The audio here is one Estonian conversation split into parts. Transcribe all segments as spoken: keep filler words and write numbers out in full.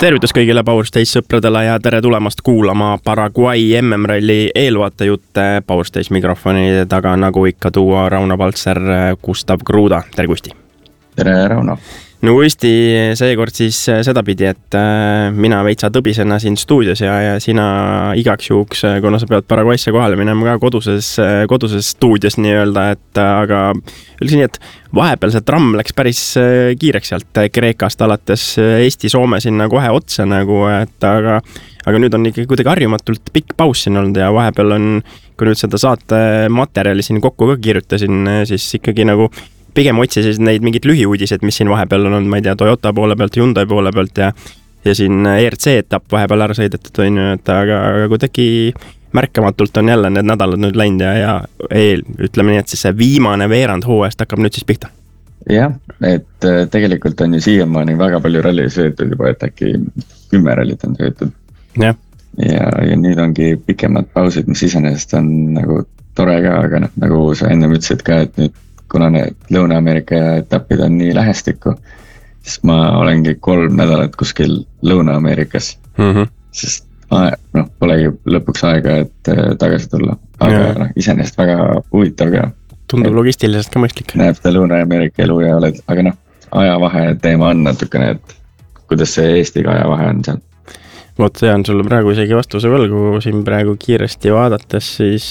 Tervitus kõigile Powerstage sõpradele ja tere tulemast kuulama Paraguay M M-ralli eelvaatejutte. Powerstage mikrofoni taga nagu ikka tuua Rauno Paltser, Gustav Kruda. Tere Kusti! Tere Rauno! No Kusti, seekord siis sedapidi, et mina veitsa tõbisena siin stuudios ja, ja sina igaks juhuks, kuna sa pead Paraguaysse kohale minema ka koduses, koduses stuudios nii-öelda, et aga üldse nii, et vahepeal see tramm läks päris kiireks sealt Kreekast alates Eesti-Soome sinna kohe otsa nagu, et aga, aga nüüd on ikkagi kuidagi harjumatult pikk paus siin olnud ja vahepeal on, kui nüüd seda saate materjali siin kokku ka kirjutasin, siis ikkagi nagu pigem otsisid neid mingid lühiuudised, mis siin vahepeal on olnud, ma ei tea, Toyota poole pealt, Hyundai poole pealt ja, ja siin E R C etapp vahepeal ära sõidetud on ju, et aga, aga kuidagi märkamatult on jälle need nädalad nüüd läinud ja, ja eel, ütleme nii, et siis see viimane veerand hooajast hakkab nüüd siis pihta. Jah, et tegelikult on ju siiamaani väga palju ralli sõidetud juba, et äkki kümme rallit on sõidetud. Jah. Ja, ja nüüd ongi pikemad pausid, mis iseenesest on nagu tore ka, aga noh, nagu sa enne ütlesid ka, et nüüd kuna need Lõuna-Ameerika etapid on nii lähestikku, siis ma olengi kolm nädalat kuskil Lõuna-Ameerikas, mm-hmm. sest noh, polegi lõpuks aega, et tagasi tulla. Aga noh, iseenesest väga huvitav ka. Tundub logistiliselt ka mõistlik. Näeb seda Lõuna-Ameerika elu ja oled, aga noh, ajavahe teema on natukene, et kuidas see Eestiga ajavahe on seal. Vot see on sulle praegu isegi vastuse võlgu siin praegu kiiresti vaadates, siis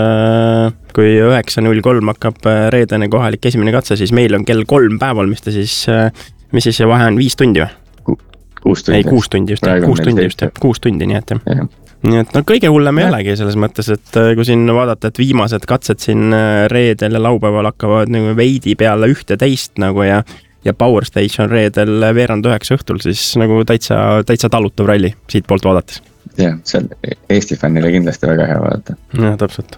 äh, kui üheksa null kolm hakkab reedene kohalik esimene katse, siis meil on kell kolm päeval, mis ta siis, äh, mis siis see vahe on viis tundi või? Ku, kuus tundi. Ei, kuus tundi just, kuus tundi just, kuus tundi, nii et jah. Nii et no kõige hullem ei olegi selles mõttes, et kui siin vaadata, et viimased katsed siin reedel ja laupäeval hakkavad nagu veidi peale ühte teist nagu ja ja Powerstage on reedel veerand üheksa õhtul, siis nagu täitsa, täitsa talutav ralli siit poolt vaadates. Jah, see on Eesti fännile kindlasti väga hea vaadata. Jah, täpselt.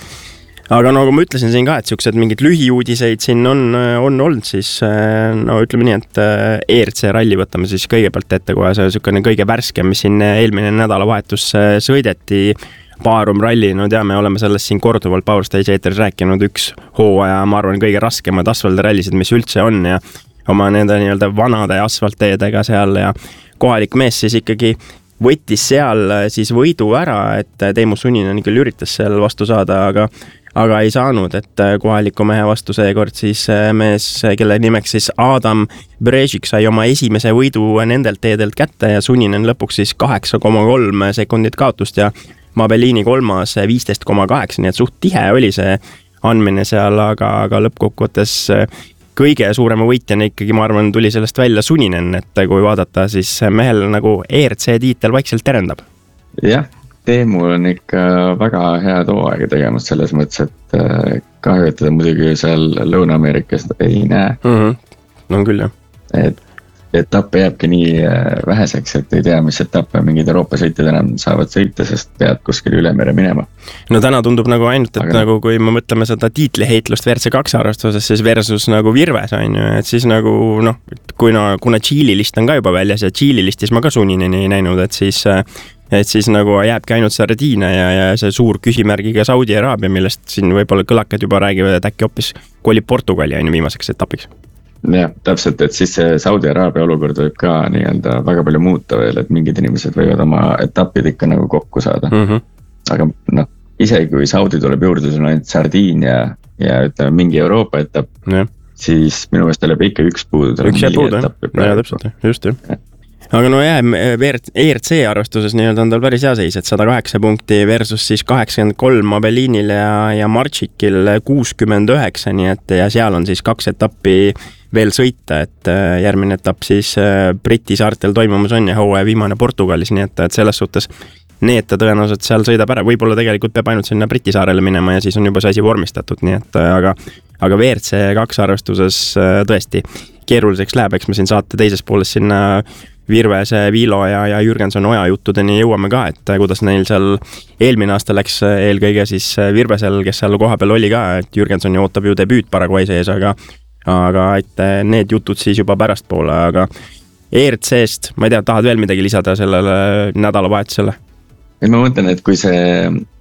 Aga nagu ma ütlesin siin ka, et siuksed mingid lühiuudiseid siin on, on olnud, siis no ütleme nii, et E R C ralli võtame siis kõigepealt ette, kohe see on kõige värskem, mis siin eelmine nädalavahetus sõideti Baarum ralli, no teame, oleme sellest siin korduvalt Powerstage eetris rääkinud, üks hooaja, ma arvan, kõige raskemad asfaldirallisid, mis üldse on ja oma nende nii-öelda vanade asfaltteedega seal ja kohalik mees siis ikkagi võttis seal siis võidu ära, et Teemu Suninen küll üritas seal vastu saada, aga, aga ei saanud, et kohaliku mehe vastu seekord siis mees, kelle nimeks siis Adam Brežik sai oma esimese võidu nendelt teedelt kätte ja Suninen lõpuks siis kaheksa koma kolm sekundit kaotust ja Mabellini kolmas viisteist koma kaheksa, nii et suht tihe oli see andmine seal, aga, aga lõppkokkuvõttes kõige suurema võitjana ikkagi, ma arvan, tuli sellest välja Suninen, et kui vaadata, siis mehel nagu E R C tiitel vaikselt terendab. Jah, Teemu on ikka väga hea tooaega tegemas selles mõttes, et kahju, et teda muidugi seal Lõuna-Ameerikas ei näe. Mm-hmm. No küll, jah. Et etappe jääbki nii väheseks, et ei tea, mis etappe mingid Euroopa sõitjad enam saavad sõita, sest pead kuskil üle mere minema. No täna tundub nagu ainult, et aga... nagu kui me mõtleme seda tiitliheitlust V R C kaks arvestuses, siis versus nagu Virves on ju, et siis nagu noh, kuna, kuna Tšiili list on ka juba väljas ja Tšiili listis ma ka Sunineni ei näinud, et siis, et siis nagu jääbki ainult Sardiina ja, ja see suur küsimärgiga Saudi Araabia, millest siin võib-olla kõlakad juba räägivad, et äkki hoopis kolib Portugali on ju viimaseks etapiks. Jah, täpselt, et siis see Saudi Araabia olukord võib ka nii-öelda väga palju muuta veel, et mingid inimesed võivad oma etapid ikka nagu kokku saada. Mm-hmm. Aga noh, isegi kui Saudi tuleb juurde, sul on ainult Sardiinia ja ütleme mingi Euroopa etapp, yeah. siis minu meelest tuleb ikka üks puudu. Üks jääb puudu, jah, täpselt, just jah. Ja. Aga no jah, E R C arvestuses nii-öelda on tal päris hea seis, et sada kaheksa punkti versus siis kaheksakümmend kolm Mabellinil ja, ja Marchikil kuuskümmend üheksa, nii et ja seal on siis kaks etappi veel sõita, et järgmine etapp siis Briti saartel toimumas on ja hooaja viimane Portugalis, nii et, et selles suhtes need ta tõenäoliselt seal sõidab ära, võib-olla tegelikult peab ainult sinna Briti saarele minema ja siis on juba see asi vormistatud, nii et aga, aga V R C kaks arvestuses tõesti keeruliseks läheb, eks me siin saate teises pooles sinna Virvese, Viilo ja, ja Jürgenson Oja juttudeni jõuame ka, et kuidas neil seal eelmine aasta läks eelkõige siis Virvesel, kes seal kohapeal oli ka, et Jürgenson ootab ju debüüt Paraguay sees, aga, aga et need jutud siis juba pärast poole, aga E R C-st, ma ei tea, tahad veel midagi lisada sellele nädalavahetusele? Ma mõtlen, et kui see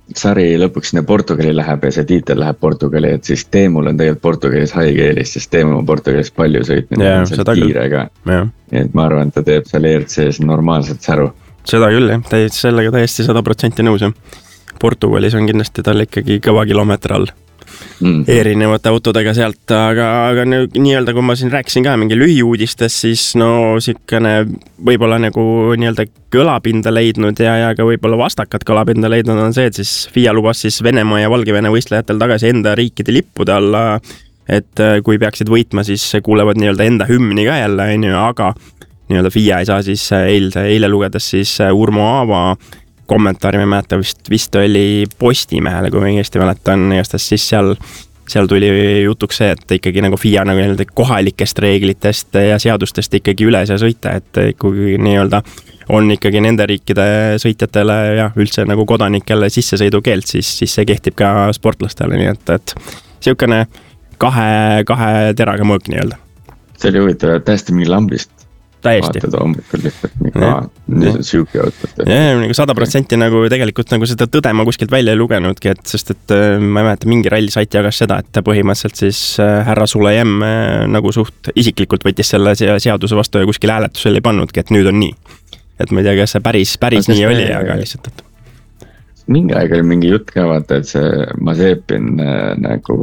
sari lõpuks sinna Portugali läheb ja see tiitel läheb Portugali, et siis Teemul on tegelikult Portugalis haigkeelis, sest Teemu on Portugalis palju sõitnud ja on seal kiire ka. Et ma arvan, et ta teeb seal E R C-s normaalselt säru. Seda küll, jah. Täiesti, sellega täiesti sada protsenti nõus. Portugalis on kindlasti tal ikkagi kõva kilomeeter all. Mm. erinevate autodega sealt, aga, aga nii-öelda kui ma siin rääkisin ka mingi lühiuudistest, siis no siukene võib-olla nagu nii-öelda kõlapinda leidnud ja, ja ka võib-olla vastakat kõlapinda leidnud on see, et siis F I A lubas siis Venemaa ja Valgevene võistlejatel tagasi enda riikide lippude alla, et kui peaksid võitma, siis kuulevad nii-öelda enda hümni ka jälle, aga nii-öelda F I A ei saa siis eile, eile lugedes siis Urmo Aava kommentaari, me mäletan vist, vist oli Postimehele, kui ma õigesti mäletan, siis seal, seal tuli jutuks see, et ikkagi nagu F I A nagu kohalikest reeglitest ja seadustest ikkagi üle see sõita, et kui nii-öelda on ikkagi nende riikide sõitjatele ja üldse nagu kodanikele sissesõidukeelt, siis, siis see kehtib ka sportlastele, nii et, et siukene kahe, kahe teraga mõõk nii-öelda. See oli huvitav, et täiesti mingi lambist täiesti. Vaatad hommikul lihtsalt mingi nüüd on süüki autot. Jah, nagu sada protsenti nagu tegelikult nagu seda tõde ma kuskilt välja ei lugenudki, et sest et ma ei mäleta, mingi rallisait jagas seda, et põhimõtteliselt siis härra Sulajem nagu suht isiklikult võttis selle seaduse vastu ja kuskil hääletusel ei pannudki, et nüüd on nii. Et ma ei tea, kas see päris, päris nii oli, aga lihtsalt. Et... mingi aeg oli mingi jutt ka vaata, et see Mazepin nagu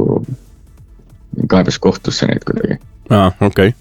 kaebas kohtusse neid kuidagi. Aa, okei. Okay.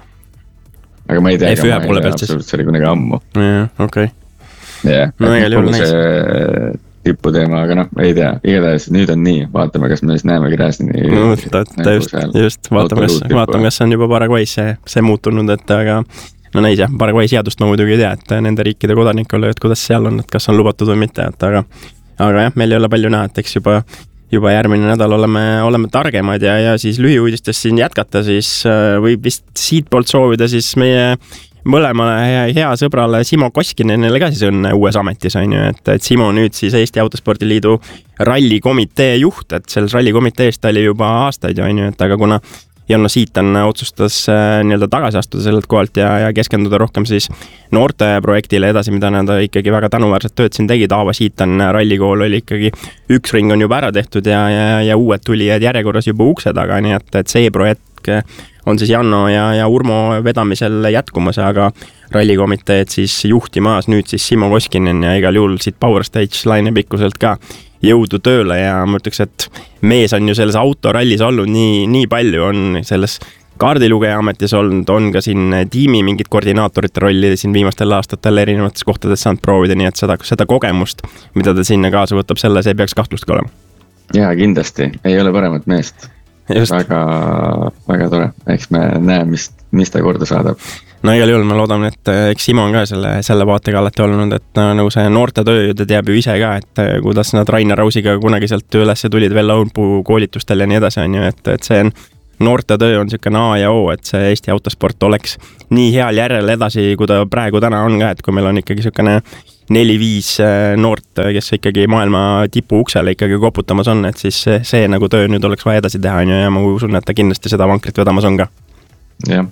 Aga ma ei tea, F üks poole pealt siis. See oli kunagi ammu. Jah, okei. Okay. Jah, no, et see tippu teema, aga noh, ei tea. Igatahes nüüd on nii, vaatame, kas me siis näeme Gräzini. No, ta, ta just, just vaatame, kas, vaatame, kas on juba Paraguay's see, see muutunud, et aga no neis jah, Paraguay seadust ma muidugi ei tea, et nende riikide kodanikule, et kuidas seal on, et kas on lubatud või mitte, et aga, aga jah, meil ei ole palju näha, et eks juba juba järgmine nädal oleme, oleme targemad ja, ja siis lühiuudistest siin jätkata, siis võib vist siit poolt soovida siis meie mõlemale hea, hea sõbrale Simo Koskinenile ka siis on uues ametis, on ju, et, et Simo nüüd siis Eesti Autospordiliidu rallikomitee juht, et selles rallikomiteest ta oli juba aastaid, on ju, et aga kuna Janno Siitan otsustas nii-öelda tagasi astuda sellelt kohalt ja, ja keskenduda rohkem siis noorte projektile edasi, mida nad ikkagi väga tänuväärset tööd siin tegid. Aava Siitan rallikool oli ikkagi üks ring on juba ära tehtud ja, ja, ja uued tulijad järjekorras juba ukse taga, nii et, et see projekt on siis Janno ja, ja Urmo vedamisel jätkumas, aga rallikomiteed siis juhtimas nüüd siis Simo Koskinen ja igal juhul siit Power Stage laine pikkuselt ka jõudu tööle ja ma ütleks, et mees on ju selles autorallis olnud nii, nii palju, on selles kaardilugeja ametis olnud, on ka siin tiimi mingid koordinaatorite rolli siin viimastel aastatel erinevates kohtades saanud proovida, nii et seda, seda kogemust, mida ta sinna kaasa võtab, selle see peaks kahtlustki olema. Jaa, kindlasti, ei ole paremat meest. Just. Väga, väga tore, eks me näe, mis, mis ta korda saadab. No igal juhul ma loodan, et eks Simo on ka selle, selle vaatega alati olnud, et nagu see noorte töö ta teab ju ise ka, et kuidas nad Rainer Rausiga kunagi sealt üles tulid veel Launpuu koolitustel ja nii edasi on ju, et, et see on noorte töö on siukene A ja O, et see Eesti autosport oleks nii heal järjel edasi, kui ta praegu täna on ka, et kui meil on ikkagi siukene neli-viis noort, kes ikkagi maailma tipu uksele ikkagi koputamas on, et siis see, see nagu töö nüüd oleks vaja edasi teha ja ma usun, et ta kindlasti seda vankrit vedamas on ka. Jah.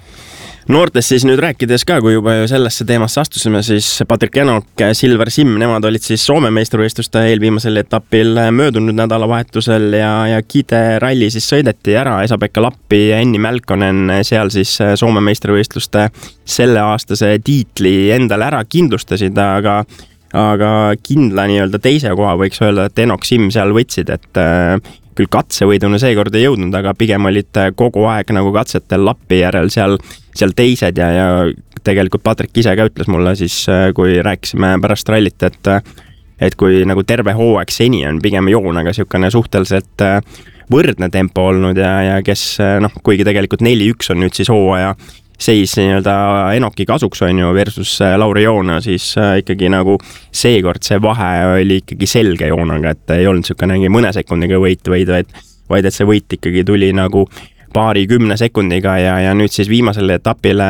Noortest siis nüüd rääkides ka, kui juba sellesse teemasse astusime, siis Patrik Enok, Silver Sim, nemad olid siis Soome meistrivõistluste eelviimasel etapil möödunud nädalavahetusel ja, ja Kide ralli siis sõideti ära, Esa-Pekka Lappi ja Enni Mälkonen seal siis Soome meistrivõistluste selleaastase tiitli endale ära kindlustasid, aga aga kindla nii-öelda teise koha võiks öelda, et Enok Sim seal võtsid, et äh, küll katsevõiduna seekord ei jõudnud, aga pigem olid kogu aeg nagu katsetel Lappi järel seal, seal teised ja, ja tegelikult Patrik ise ka ütles mulle siis, kui rääkisime pärast rallit, et, et kui nagu terve hooaeg seni on pigem Joonaga siukene suhteliselt võrdne tempo olnud ja, ja kes noh, kuigi tegelikult neli üks on nüüd siis hooaja seis nii-öelda Enoki kasuks on ju versus Lauri Joona, siis ikkagi nagu seekord see vahe oli ikkagi selge Joonaga, et ei olnud siukenegi mõne sekundiga võit, vaid, vaid, vaid et see võit ikkagi tuli nagu paari kümne sekundiga ja, ja nüüd siis viimasele etapile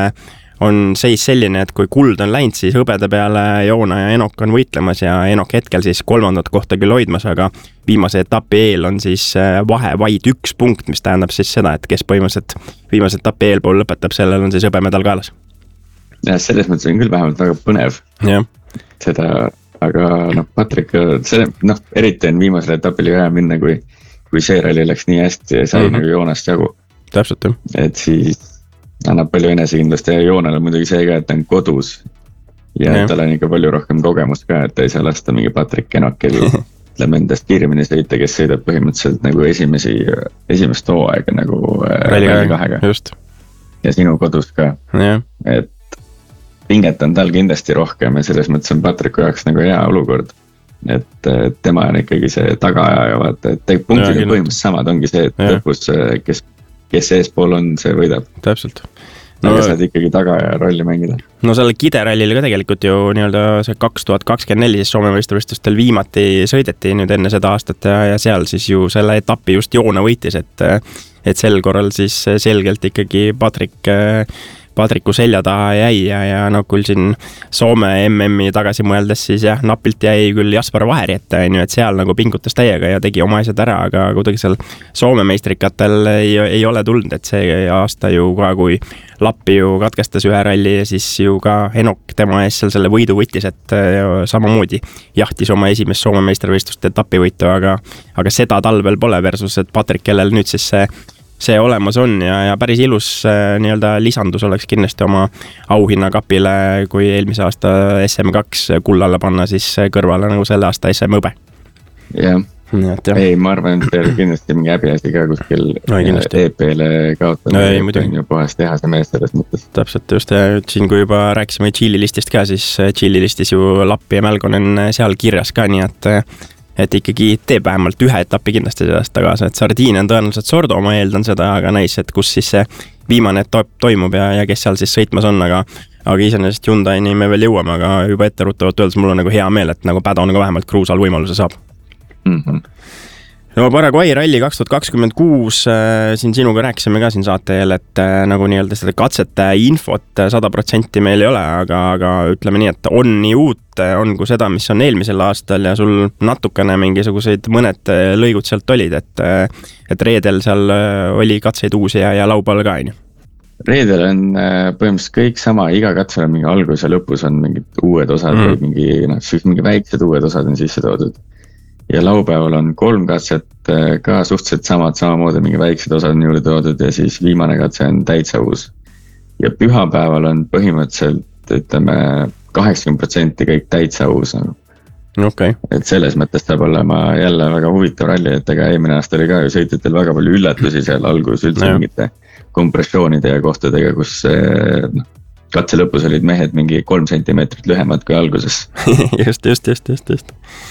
on seis selline, et kui kuld on läinud, siis hõbeda peale Joona ja Enok on võitlemas ja Enok hetkel siis kolmandat kohta küll hoidmas, aga viimase etapi eel on siis vahe vaid üks punkt, mis tähendab siis seda, et kes põhimõtteliselt viimase etapi eelpool lõpetab, sellel on siis hõbemedal kaelas. Ja selles mõttes on küll vähemalt väga põnev. Ja. Seda, aga noh, Patrick, see, noh, eriti on viimasel etapil hea minna, kui, kui see ralli läks nii hästi ja sai mm -hmm. nagu joonest jagu. Täpselt, jah. Et siis annab palju enesekindlust ja joonel on muidugi see ka, et ta on kodus. Ja, ja. tal on ikka palju rohkem kogemust ka, et ta ei saa lasta mingi Patrick Kenokeli ütleme endast kiiremini sõita, kes sõidab põhimõtteliselt nagu esimesi, esimest hooaega nagu Rally kahega. Just. Ja sinu kodus ka. Ja. Et pinget on tal kindlasti rohkem ja selles mõttes on Patricku jaoks nagu hea olukord. Et tema on ikkagi see tagaaja ja vaata, et punktid on põhimõtteliselt samad, ongi see, et lõpus, kes, kes eespool on, see võidab. Täpselt. No, aga saad ikkagi taga ja rolli mängida. No selle kiderallil ka tegelikult ju nii-öelda see kaks tuhat kakskümmend neli siis Soome meistrivõistlustel viimati sõideti nüüd enne seda aastat ja, ja seal siis ju selle etapi just joone võitis, et, et sel korral siis selgelt ikkagi Patrick Patriku selja taha jäi ja, ja no küll siin Soome M M-i tagasi mõeldes siis jah, napilt jäi küll Jasper Vaheri ette, et seal nagu pingutas täiega ja tegi oma asjad ära, aga kuidagi seal Soome meistrikatel ei, ei ole tulnud, et see aasta ju ka, kui Lappi ju katkestas ühe ralli ja siis ju ka Henok tema ees seal selle võidu võttis, et samamoodi jahtis oma esimest Soome meistrivõistluste etapivõitu, aga, aga seda talvel pole versus, et Patrick, kellel nüüd siis see see olemas on ja, ja päris ilus nii-öelda lisandus oleks kindlasti oma auhinnakapile, kui eelmise aasta S M kaks kullale panna siis kõrvale nagu selle aasta S M hõbe. Jah, ei, ma arvan, et teil kindlasti mingi häbiasi ka kuskil no, E P-le kaotada no, ei, ja puhas tehase mees selles mõttes. Täpselt just, ja siin kui juba rääkisime Tšiili listist ka, siis Tšiili listis ju Lappi ja Mälkonen seal kirjas ka, nii et et ikkagi teeb vähemalt ühe etapi kindlasti sellest tagasi, et Sardiinia on tõenäoliselt Sordo, ma eeldan seda, aga näis, et kus siis see viimane etapp toimub ja, ja kes seal siis sõitmas on, aga aga iseenesest Hyundai'ni me veel jõuame, aga juba etteruttavalt öeldes mul on nagu hea meel, et nagu Padon ka vähemalt Cruise'al võimaluse saab. Mhm. No Paraguay ralli kaks tuhat kakskümmend kuus, siin sinuga rääkisime ka siin saateel, et nagu nii-öelda seda katsete infot sada protsenti meil ei ole, aga, aga ütleme nii, et on nii uut, on kui seda, mis on eelmisel aastal ja sul natukene mingisuguseid mõned lõigud sealt olid, et, et reedel seal oli katseid uusi ja, ja laupäeval ka, on ju? Reedel on põhimõtteliselt kõik sama, iga katse on mingi algus ja lõpus on mingid uued osad mm. või mingi, no, siis mingi väiksed uued osad on sisse toodud. Ja laupäeval on kolm katset ka suhteliselt samad, samamoodi mingi väiksed osad on juurde toodud ja siis viimane katse on täitsa uus. Ja pühapäeval on põhimõtteliselt, ütleme, kaheksakümmend protsenti kõik täitsa uus. Okay. Et selles mõttes saab olema jälle väga huvitav ralli, et ega eelmine aasta oli ka ju sõitjatel väga palju üllatusi seal algus üldse no. mingite kompressioonide ja kohtadega, kus no, katse lõpus olid mehed mingi kolm sentimeetrit lühemad kui alguses. just, just, just, just, just.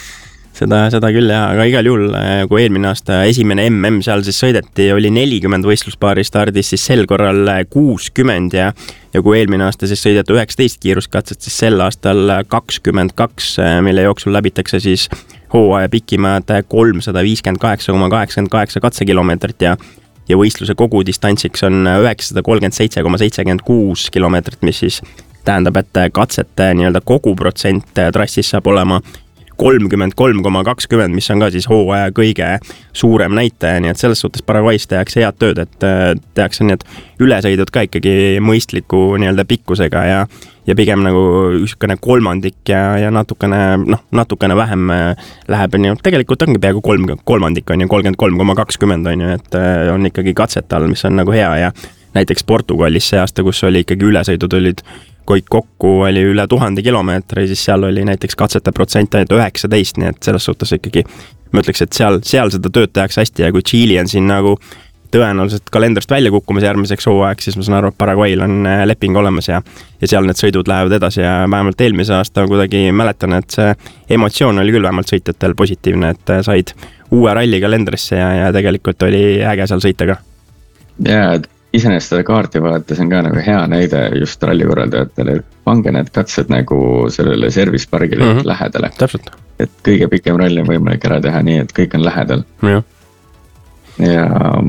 Seda, seda küll jah, aga igal juhul, kui eelmine aasta esimene M M seal siis sõideti, oli nelikümmend võistluspaari stardis, siis sel korral kuuskümmend ja, ja kui eelmine aasta siis sõideti üheksateist kiiruskatset, siis sel aastal kakskümmend kaks, mille jooksul läbitakse siis hooaja pikimad kolmsada viiskümmend kaheksa koma kaheksakümmend kaheksa katsekilomeetrit ja, ja võistluse kogu distantsiks on üheksasada kolmkümmend seitse koma seitsekümmend kuus kilomeetrit, mis siis tähendab, et katsete nii-öelda kogu protsent trassis saab olema kolmkümmend kolm koma kakskümmend, mis on ka siis hooaja kõige suurem näitaja, nii et selles suhtes Paraguay's tehakse head tööd, et tehakse need ülesõidud ka ikkagi mõistliku nii-öelda pikkusega ja, ja pigem nagu ükskõne kolmandik ja, ja natukene, noh, natukene vähem läheb, nii, tegelikult ongi peaaegu kolm, kolmandik on ju, kolmkümmend kolm koma kakskümmend on ju, et on ikkagi katsete all, mis on nagu hea ja näiteks Portugalis see aasta, kus oli ikkagi ülesõidud olid kõik kokku oli üle tuhande kilomeetri, siis seal oli näiteks katsete protsent ainult üheksateist, nii et selles suhtes ikkagi ma ütleks, et seal, seal seda tööd tehakse hästi ja kui Tšiili on siin nagu tõenäoliselt kalendrist välja kukkumas järgmiseks hooaeg, siis ma saan aru, et Paraguayl on leping olemas ja, ja seal need sõidud lähevad edasi ja vähemalt eelmise aasta kuidagi mäletan, et see emotsioon oli küll vähemalt sõitjatel positiivne, et said uue ralli kalendrisse ja, ja tegelikult oli äge seal sõita ka. Jaa, iseenesest seda kaarti vaadates on ka nagu hea näide just rallikorraldajatele, et pange need katsed nagu sellele service pargile mm -hmm. lähedale. Täpselt. Et kõige pikem ralli on võimalik ära teha nii, et kõik on lähedal. Ja, ja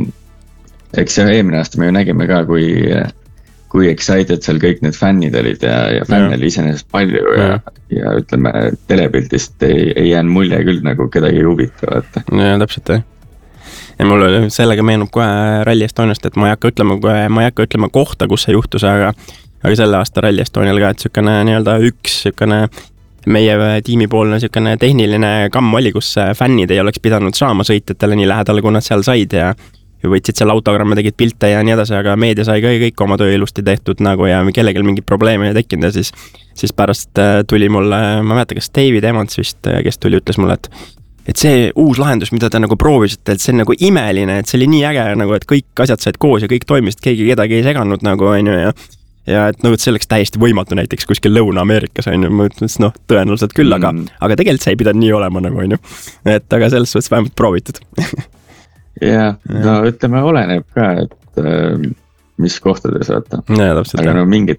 eks see eelmine aasta me ju nägime ka, kui, kui excited seal kõik need fännid olid ja, ja fänne oli iseenesest palju ja, ja. ja ütleme, telepildist ei, ei jään mulje küll nagu kedagi huvitavat. Ja täpselt, jah. Ja mul sellega meenub kohe Rally Estoniast, et ma ei hakka ütlema, ma ei hakka ütlema kohta, kus see juhtus, aga, aga selle aasta Rally Estonial ka, et sükene nii-öelda üks sükene meie tiimipoolne niisugune tehniline kamm oli, kus fännid ei oleks pidanud saama sõitjatele nii lähedale, kui nad seal said ja võtsid seal autogramme, tegid pilte ja nii edasi, aga meedia sai ka kõik oma töö ilusti tehtud nagu ja kellelgi mingit probleemi ei tekkinud ja siis, siis pärast tuli mulle, ma mäletan, kas David Evans vist, kes tuli, ütles mulle, et et see uus lahendus, mida te nagu proovisite, et see on nagu imeline, et see oli nii äge, nagu, et kõik asjad said koos ja kõik toimisid, keegi kedagi ei seganud nagu, on ju, ja ja et nagu, et see oleks täiesti võimatu näiteks kuskil Lõuna-Ameerikas, on ju, ma ütlen, et noh, tõenäoliselt küll, aga, mm. aga tegelikult see ei pidanud nii olema nagu, on ju, et aga selles suhtes vähemalt proovitud. ja, no ütleme, oleneb ka, et äh, mis kohtades vaata. Ja, täpselt, aga no mingid,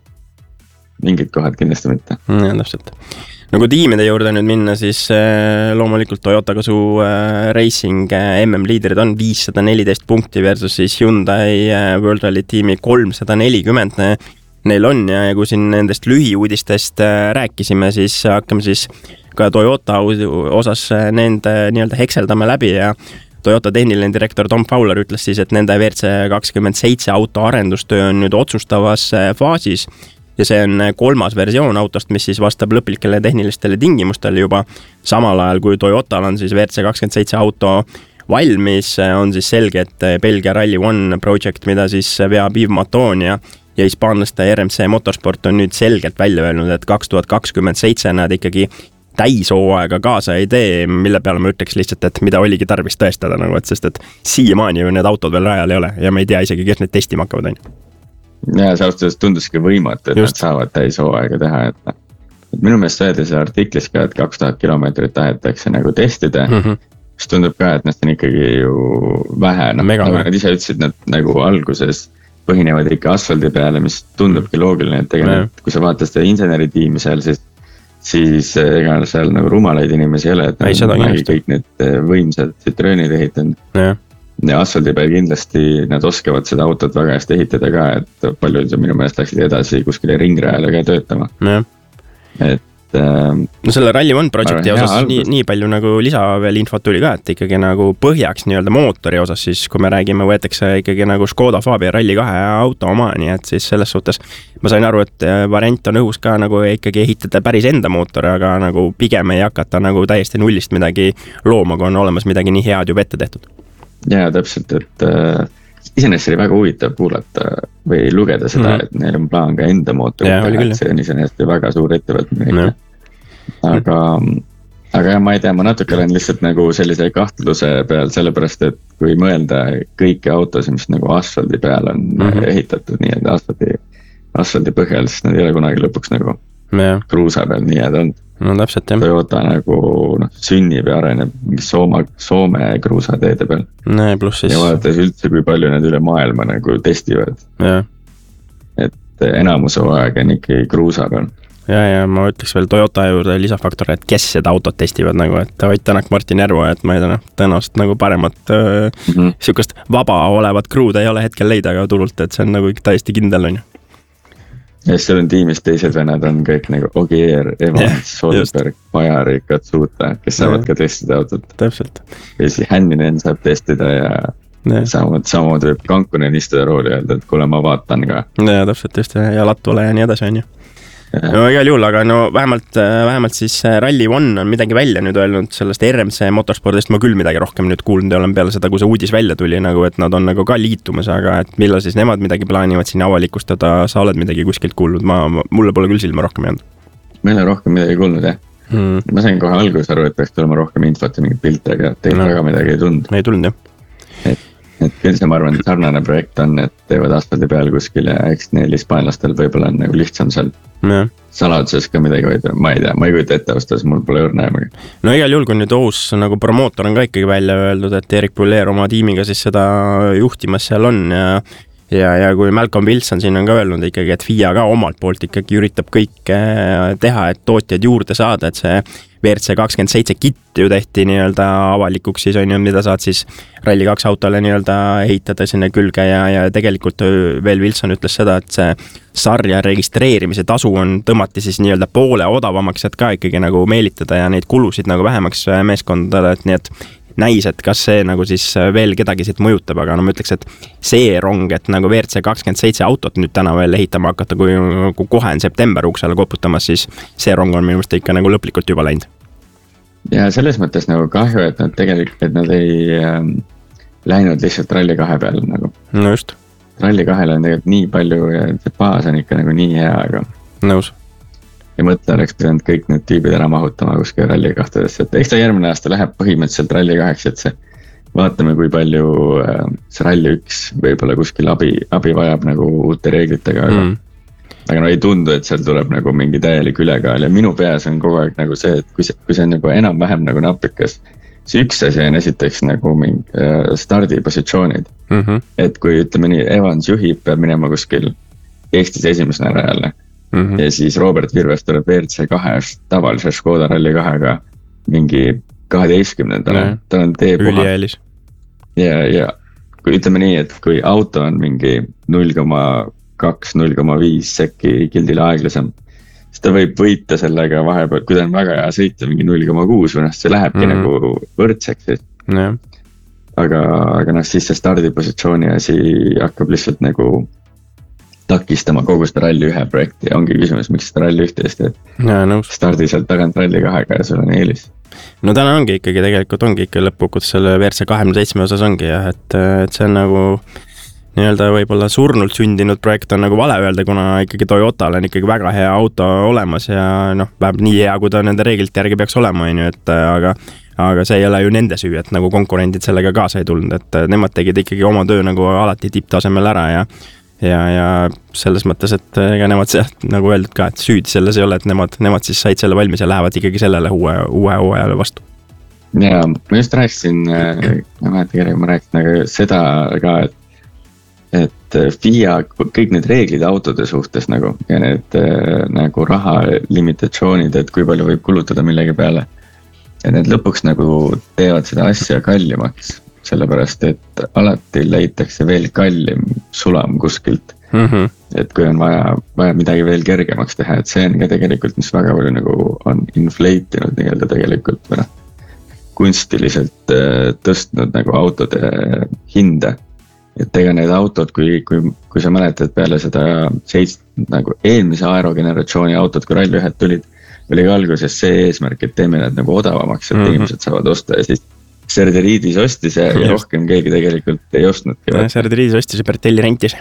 mingid kohad kindlasti mitte. Ja, täpselt. Nagu tiimide juurde nüüd minna, siis äh, loomulikult Toyota Gazoo äh, Racing äh, M M-liidrid on viissada neliteist punkti versus siis Hyundai äh, World Rally tiimi kolmsada nelikümmend neil on ja, ja kui siin nendest lühiuudistest äh, rääkisime, siis hakkame siis ka Toyota osas äh, nende nii-öelda hekseldame läbi ja Toyota tehniline direktor Tom Fowler ütles siis, et nende W R C kakskümmend seitse auto arendustöö on nüüd otsustavas äh, faasis ja see on kolmas versioon autost, mis siis vastab lõplikele tehnilistele tingimustele juba. Samal ajal kui Toyotal on siis W R C kakskümmend seitse auto valmis, on siis selge, et Belgia Rally One project, mida siis veab Yves Maton ja, ja hispaanlaste R M C Motorsport on nüüd selgelt välja öelnud, et kaks tuhat kakskümmend seitse nad ikkagi täishooaega kaasa ei tee, mille peale ma ütleks lihtsalt, et mida oligi tarvis tõestada, nagu, et sest et siiamaani ju need autod veel rajal ei ole ja me ei tea isegi, kes need testima hakkavad, on ju. Ja see austusest tunduski võimatu, et Just. nad saavad täis hooaega teha, et, et minu meelest öeldi see artiklis ka, et kaks tuhat kilomeetrit tahetakse nagu testida, mm -hmm. mis tundub ka, et nad on ikkagi ju vähe, noh, nagu nad ise ütlesid, nad nagu alguses põhinevad ikka asfaldi peale, mis tundubki loogiline, et tegelikult, kui sa vaatad seda inseneritiimi seal, siis, siis ega seal nagu rumalaid inimesi ei ole, et ei, nad kõik need võimsad Citroenid ehitanud. Ja. Ja asfaldi peal kindlasti nad oskavad seda autot väga hästi ehitada ka, et paljud minu meelest läksid edasi kuskile ringrajale ka töötama. Ja. Et ähm, no selle Rally One projecti osas hea, nii, nii palju nagu lisa veel infot tuli ka, et ikkagi nagu põhjaks nii-öelda mootori osas, siis kui me räägime, võetakse ikkagi nagu Škoda Fabia Rally kahe auto oma, nii et siis selles suhtes ma sain aru, et variant on õhus ka nagu ikkagi ehitada päris enda mootori, aga nagu pigem ei hakata nagu täiesti nullist midagi looma, kui on olemas midagi nii head juba ette tehtud. Jaa, täpselt, et äh, iseenesest oli väga huvitav kuulata või lugeda seda, mm -hmm. et neil on plaan ka enda mootori ja, teha, et see on iseenesest väga suur ettevõtmine no.. Aga, aga jah, ma ei tea, ma natuke olen lihtsalt nagu sellise kahtluse peal, sellepärast, et kui mõelda kõiki autosid, mis nagu asfaldi peal on mm -hmm. ehitatud nii, et asfaldi, asfaldi põhjal, siis nad ei ole kunagi lõpuks nagu ja. Kruusa peal nii, et on no täpselt jah. Toyota nagu noh, sünnib ja areneb mingi Soome, Soome kruusateede peal. Nee, plus siis. Ja vaadates üldse, kui palju need üle maailma nagu testivad. Ja. Et enamuse aeg on ikkagi kruusa peal. Ja, ja ma ütleks veel Toyota juurde lisafaktor, et kes seda autot testivad nagu, et Ott Tänak, Martin Järvo, et ma ei tea, tõenäoliselt nagu paremat mm -hmm. sihukest vaba olevat kruuda ei ole hetkel leida ka turult, et see on nagu täiesti kindel on ju. Ja seal on tiimis teised venad on kõik nagu Ogier, Evans, yeah, Solberg, Majari, Katsuta, kes saavad yeah. ka testida autot. Täpselt. Ja siis Hänninen saab testida ja yeah. samamoodi, samamoodi võib Kankunen istuda rooli öelda, et kuule, ma vaatan ka. Ja täpselt just ja Latvale ja nii edasi on ju. No igal juhul, aga no vähemalt, vähemalt siis Rally One on midagi välja nüüd öelnud sellest R M C Motorspordist, ma küll midagi rohkem nüüd kuulnud ja olen peale seda, kui see uudis välja tuli, nagu et nad on nagu ka liitumas, aga et millal siis nemad midagi plaanivad siin avalikustada, sa oled midagi kuskilt kuulnud, ma, mulle pole küll silma rohkem jäänud. Meil on rohkem midagi kuulnud, jah. Hmm. Ma sain kohe alguses aru, et peaks tulema rohkem infot ja mingit pilte, aga teil no. väga midagi ei tulnud. Ei tulnud, jah. Et, et küll see, ma arvan, sarnane projekt on, et teevad asfaldi peal kuskil ja eks neil hispaanlastel võib-olla on nagu lihtsam seal ja. Saladuses ka midagi hoida, ma ei tea, ma ei kujuta ette austas, mul pole õrna ämagi. No igal juhul, kui nüüd uus nagu promootor on ka ikkagi välja öeldud, et Erik Bulleer oma tiimiga siis seda juhtimas seal on ja Ja, ja kui Malcolm Wilson siin on ka öelnud ikkagi, et F I A ka omalt poolt ikkagi üritab kõik teha, et tootjaid juurde saada, et see W R C kakskümmend seitse kit ju tehti nii-öelda avalikuks siis on ju, mida saad siis Rally kaks autole nii-öelda ehitada sinna külge ja, ja tegelikult veel Wilson ütles seda, et see sarja registreerimise tasu on tõmmati siis nii-öelda poole odavamaks, et ka ikkagi nagu meelitada ja neid kulusid nagu vähemaks meeskondada, et nii et näis, et kas see nagu siis veel kedagi siit mõjutab, aga no ma ütleks, et see rong, et nagu V R C kakskümmend seitse autot nüüd täna veel ehitama hakata, kui, kui kohe on september uksele koputamas, siis see rong on minu meelest ikka nagu lõplikult juba läinud. Ja selles mõttes nagu kahju, et nad tegelikult, et nad ei ähm, läinud lihtsalt Rally kahe peale nagu. No just. Rally kahel on tegelikult nii palju ja see baas on ikka nagu nii hea, aga nõus. Ja mõtle oleks pidanud kõik need tüübid ära mahutama kuskil Rally kahtedesse, et eks ta järgmine aasta läheb põhimõtteliselt Rally kaheks, et see vaatame, kui palju äh, see Rally üks võib-olla kuskil abi, abi vajab nagu uute reeglitega, aga mm. Aga no ei tundu, et seal tuleb nagu mingi täielik ülekaal ja minu peas on kogu aeg nagu see, et kui see, kui see on nagu enam-vähem nagu napikas, see üks asi on esiteks nagu mingi äh, stardipositsioonid. Mm-hmm. Et kui ütleme nii, Evans juhib, peab minema kuskil Eestis esimesena rajale mm-hmm. ja siis Robert Virves tuleb V R C kahe tavalise Škoda Rally kahega mingi kaheteistkümnendale. Mm-hmm. Ta on tee puha. Ülieelis. Ja, ja kui ütleme nii, et kui auto on mingi null koma kaks null koma viis sekki kildile aeglasem, siis ta võib võita sellega vahepeal, kui ta on väga hea sõita mingi null koma kuus või noh, see lähebki mm-hmm. nagu võrdseks. Yeah. Aga, aga noh, siis see stardipositsiooni asi hakkab lihtsalt nagu takistama kogu seda Rally ühe projekti ja ongi küsimus, miks seda Rally ühte eest, et yeah, no. stardi sealt tagant Rally kahega ja sul on eelis. No täna ongi ikkagi, tegelikult ongi ikka lõpukud selle V R C kahekümne seitsme osas ongi jah, et, et see on nagu nii-öelda võib-olla surnult sündinud projekt on nagu vale öelda, kuna ikkagi Toyotal on ikkagi väga hea auto olemas ja noh, vähemalt nii hea, kui ta nende reeglite järgi peaks olema, et aga, aga see ei ole ju nende süü, et nagu konkurendid sellega kaasa ei tulnud, et nemad tegid ikkagi oma töö nagu alati tipptasemel ära ja ja, ja selles mõttes, et ega nemad see, nagu öeldud ka, et süüd selles ei ole, et nemad, nemad siis said selle valmis ja lähevad ikkagi sellele uue, uue hooajale vastu. Ja ma just rääkisin, ma mäletan kerega, ma rääkisin aga seda ka, et et F I A, kõik need reeglid autode suhtes nagu ja need nagu raha limitatsioonid, et kui palju võib kulutada millegi peale. Ja need lõpuks nagu teevad seda asja kallimaks, sellepärast et alati leitakse veel kallim sulam kuskilt. Mm-hmm. Et kui on vaja, vaja midagi veel kergemaks teha, et see on ka tegelikult, mis väga palju nagu on infleitinud nii-öelda tegelikult või noh, kunstiliselt tõstnud nagu autode hinda. Et ega need autod, kui, kui, kui sa mäletad peale seda seitse, nagu eelmise aerogeneratsiooni autod, kui Rally ühed tulid, oli ka alguses see eesmärk, et teeme need nagu odavamaks, et mm-hmm. inimesed saavad osta ja siis Serderiidis ostis ja, ja rohkem keegi tegelikult ei ostnudki. Serderiidis ostis ja Bertelli rentis.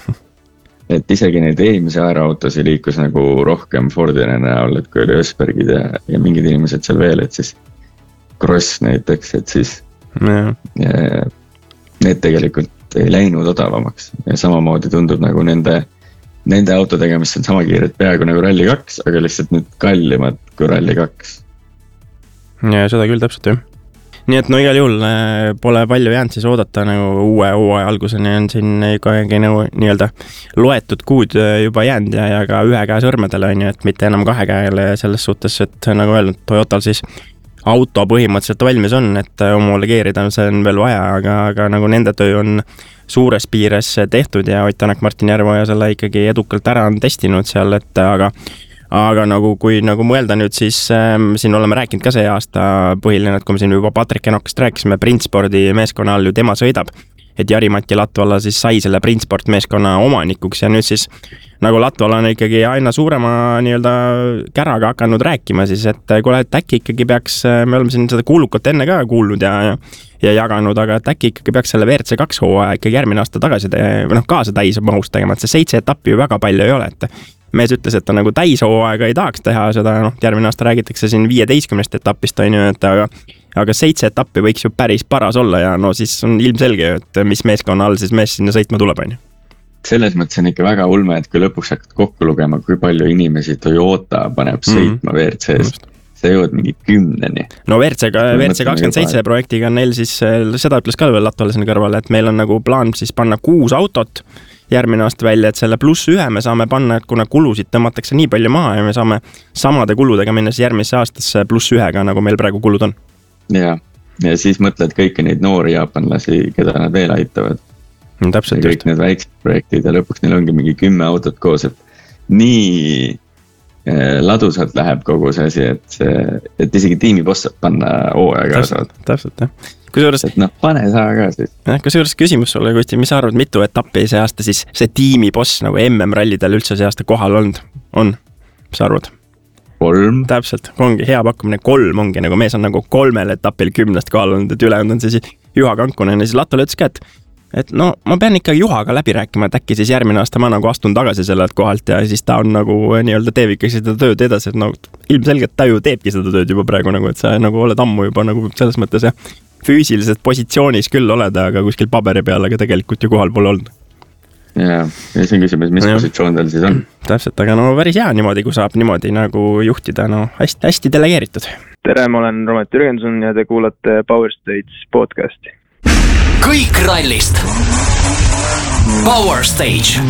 Et isegi neid eelmise aeroautosi liikus nagu rohkem Fordine näol, et kui oli Ösbergid ja, ja mingid inimesed seal veel, et siis Cross näiteks, et siis ja. Ja, need tegelikult ei läinud odavamaks ja samamoodi tundub nagu nende, nende autodega, mis on sama kiired peaaegu nagu Rally kaks, aga lihtsalt nüüd kallimad kui Rally kaks. Ja seda küll täpselt jah. Nii et no igal juhul pole palju jäänud siis oodata nagu uue hooaja alguseni on siin ikkagi nagu nii-öelda loetud kuud juba jäänud ja, ja ka ühe käe sõrmedele on ju, et mitte enam kahe käele selles suhtes, et nagu öelnud, Toyotal siis auto põhimõtteliselt valmis on, et homologeerida see on veel vaja, aga, aga nagu nende töö on suures piires tehtud ja Ott Tänak, Martin Järveoja selle ikkagi edukalt ära on testinud seal, et aga aga nagu kui nagu mõelda nüüd, siis ähm, siin oleme rääkinud ka see aasta põhiline, et kui me siin juba Patrik Enokast rääkisime, Printspordi meeskonna all ju tema sõidab, et Jari-Matti Latvala siis sai selle Printsport meeskonna omanikuks ja nüüd siis nagu Latvala on ikkagi aina suurema nii-öelda käraga hakanud rääkima siis, et kuule, et äkki ikkagi peaks, me oleme siin seda kuulukalt enne ka kuulnud ja, ja, ja jaganud, aga et äkki ikkagi peaks selle V R C kaks hooaja ikkagi järgmine aasta tagasi või noh, kaasa täis mahust tegema, et see seitse etappi ju väga palju ei ole, et mees ütles, et ta nagu täishooaega ei tahaks teha seda, noh, järgmine aasta räägitakse siin viieteistkümnest etapist, on ju, et aga, aga seitse etappi võiks ju päris paras olla ja no siis on ilmselge, et mis meeskonna all siis mees sinna sõitma tuleb, on ju. Selles mõttes on ikka väga ulme, et kui lõpuks hakkad kokku lugema, kui palju inimesi Toyota paneb sõitma mm-hmm. V R C-st, see jõud mingi kümneni. No V R C, V R C kakskümmend seitse projektiga on neil siis, seda ütles ka veel Latvala sinna kõrvale, et meil on nagu plaan siis panna kuus autot järgmine aasta välja, et selle pluss ühe me saame panna, et kuna kulusid tõmmatakse nii palju maha ja me saame samade kuludega minna siis järgmisse aastasse pluss ühega, nagu meil praegu kulud on. Ja, ja siis mõtled kõiki neid noori jaapanlasi, keda nad veel aitavad. No, täpselt kõik just. Need väiksed projektid ja lõpuks neil ongi mingi kümme autot koos, et nii ladusalt läheb kogu see asi, et see, et isegi tiimiboss saab panna hooaega kaasa. Täpselt, jah. Kusjuures, et noh, pane saa ka siis. Kusjuures küsimus sulle, Kusti, mis sa arvad, mitu etappi see aasta siis see tiimiboss nagu M M-rallidel üldse see aasta kohal olnud on? Mis sa arvad? Kolm. Täpselt, ongi hea pakkumine, kolm ongi nagu mees on nagu kolmel etapil kümnest kohal olnud, et ülejäänud on siis Juha Kankunen ja siis Latole ütles ka, et et no ma pean ikka Juhaga läbi rääkima, et äkki siis järgmine aasta ma nagu astun tagasi sellelt kohalt ja siis ta on nagu nii-öelda teeb ikka seda tööd edasi, et no ilmselgelt ta ju teebki seda tööd juba praegu nagu, et sa nagu oled ammu juba nagu selles mõttes ja füüsiliselt positsioonis küll oled, aga kuskil paberi peal, aga tegelikult ju kohal pole olnud. Ja, ja see on küsimus, mis ja. Positsioon tal siis on. Täpselt, aga no päris hea niimoodi, kui saab niimoodi nagu juhtida, no hästi, hästi delegeeritud. Tere, ma olen Romet Jürgenson ja te kuulate Power Stage podcasti. Kõik rallist. Power Stage.